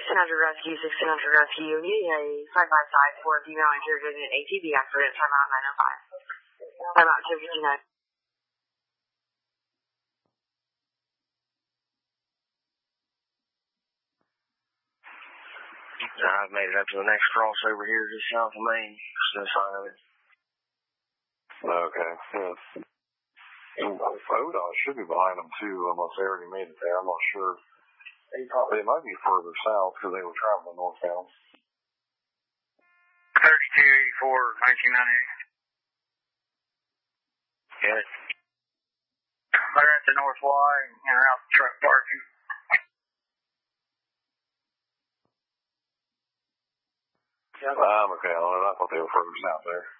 Rescue, 1600 Rescue. Need a side-by-side for a female injured in an ATV accident. Time out 905. Time out 259. I've made it up to the next crossover here just south of Maine. Still sign of it. Okay, yeah. ODOT should be behind them too, unless they already made it there. I'm not sure. They might be further south because they were traveling northbound. 3284, 1998. Get it? They're at the North Y and are out the truck parking. I'm okay on it. I thought they were further south there.